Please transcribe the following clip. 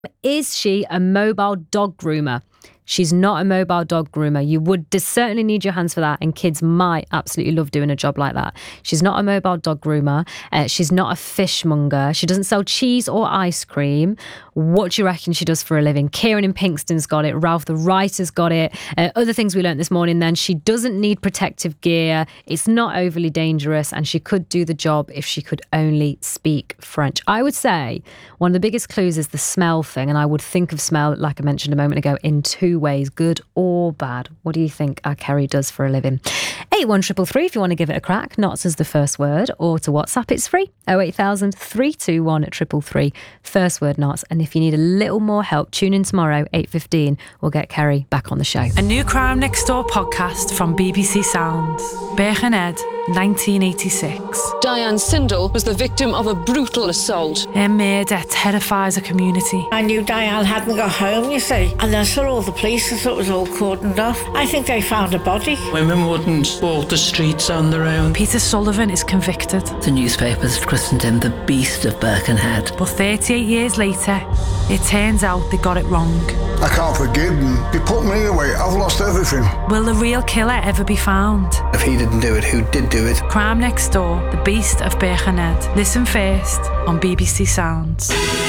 Is she a mobile dog groomer? She's not a mobile dog groomer. You would certainly need your hands for that, and kids might absolutely love doing a job like that. She's not a mobile dog groomer. She's not a fishmonger. She doesn't sell cheese or ice cream. What do you reckon she does for a living? Kieran in Pinkston's got it. Ralph the writer's got it. Other things we learnt this morning then. She doesn't need protective gear. It's not overly dangerous, and she could do the job if she could only speak French. I would say one of the biggest clues is the smell thing, and I would think of smell, like I mentioned a moment ago, in two ways, good or bad. What do you think our Kerry does for a living? 81333 if you want to give it a crack. Knots as the first word, or to WhatsApp, it's free. 08000 321 333. First word knots. And if you need a little more help, tune in tomorrow, 8:15. We'll get Kerry back on the show. A new Crime Next Door podcast from BBC Sounds. Birkenhead, 1986. Diane Sindel was the victim of a brutal assault. Her murder terrifies a community. I knew Diane hadn't got home, you see, and I saw all the police. I thought it was all cordoned off. I think they found a body. Women wouldn't walk the streets on their own. Peter Sullivan is convicted. The newspapers christened him the Beast of Birkenhead. But 38 years later, it turns out they got it wrong. I can't forgive them. They put me away. I've lost everything. Will the real killer ever be found? If he didn't do it, who did do it? Crime Next Door, The Beast of Birkenhead. Listen first on BBC Sounds.